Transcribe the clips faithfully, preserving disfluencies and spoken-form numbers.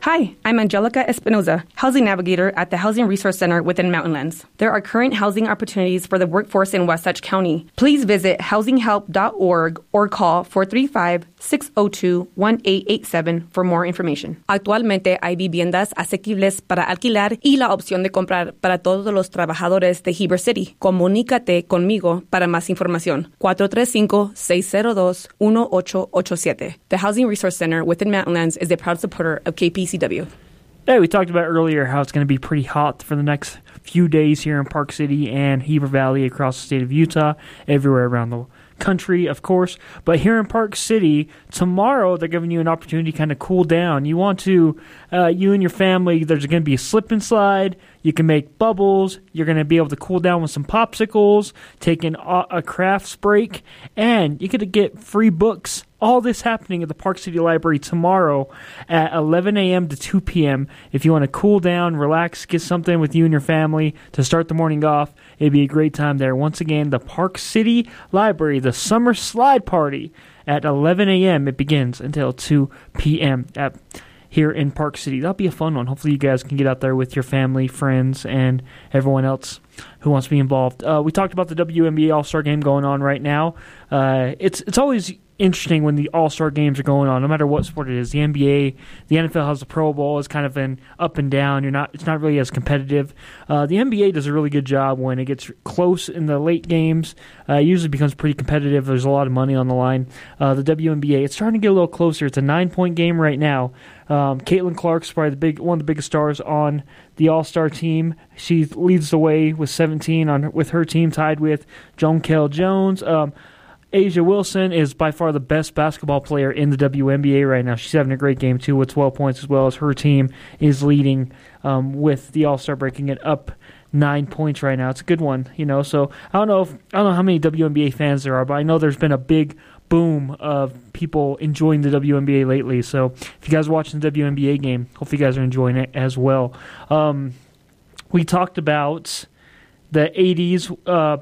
Hi, I'm Angelica Espinoza, Housing Navigator at the Housing Resource Center within Mountainlands. There are current housing opportunities for the workforce in Wasatch County. Please visit housing help dot org or call four three five, six zero two, one eight eight seven for more information. Actualmente hay viviendas asequibles para alquilar y la opción de comprar para todos los trabajadores de Heber City. Comunícate conmigo para más información. cuatro tres cinco, seis cero dos, uno ocho ocho siete. The Housing Resource Center within Mountainlands is a proud supporter of K P C W. Hey, we talked about earlier how it's going to be pretty hot for the next few days here in Park City and Heber Valley across the state of Utah, everywhere around the country, of course. But here in Park City, tomorrow they're giving you an opportunity to kind of cool down. You want to, uh, you and your family, there's going to be a slip and slide. You can make bubbles. You're going to be able to cool down with some popsicles, take an, a crafts break, and you get to get free books. All this happening at the Park City Library tomorrow at eleven a.m. to two p.m. If you want to cool down, relax, get something with you and your family to start the morning off, it'd be a great time there. Once again, the Park City Library, the Summer Slide Party at eleven a.m. It begins until two p.m. at here in Park City. That'll be a fun one. Hopefully you guys can get out there with your family, friends, and everyone else who wants to be involved. Uh, we talked about the W N B A All-Star Game going on right now. Uh, it's it's always interesting when the All-Star games are going on, no matter what sport it is. The N B A, the N F L has the Pro Bowl. It's kind of been up and down. You're not. It's not really as competitive. Uh, the N B A does a really good job when it gets close in the late games. Uh, it usually becomes pretty competitive. There's a lot of money on the line. Uh, the W N B A, it's starting to get a little closer. It's a nine-point game right now. Um, Caitlin Clark's probably the big one of the biggest stars on the All-Star team. She leads the way with seventeen on with her team, tied with Jonquel Jones. Um, A'ja Wilson is by far the best basketball player in the W N B A right now. She's having a great game, too, with twelve points, as well as her team is leading um, with the All-Star breaking it up nine points right now. It's a good one, you know. So I don't know if, I don't know how many W N B A fans there are, but I know there's been a big boom of people enjoying the W N B A lately. So if you guys are watching the W N B A game, hopefully you guys are enjoying it as well. Um, we talked about the eighties uh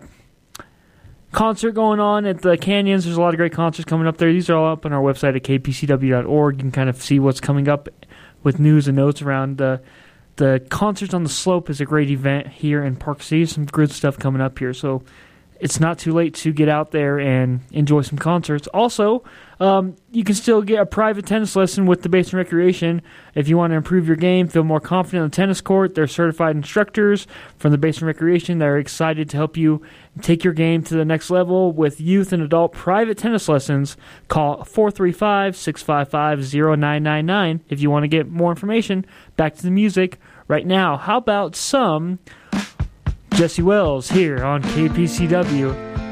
concert going on at the Canyons. There's a lot of great concerts coming up there. These are all up on our website at k p c w dot org. You can kind of see what's coming up with news and notes around the the Concerts on the Slope is a great event here in Park City. Some good stuff coming up here. So it's not too late to get out there and enjoy some concerts. Also, um, you can still get a private tennis lesson with the Basin Recreation. If you want to improve your game, feel more confident on the tennis court, they're certified instructors from the Basin Recreation. They're excited to help you take your game to the next level with youth and adult private tennis lessons. Call four three five, six five five, zero nine nine nine if you want to get more information. Back to the music right now. How about some Jesse Wells here on K P C W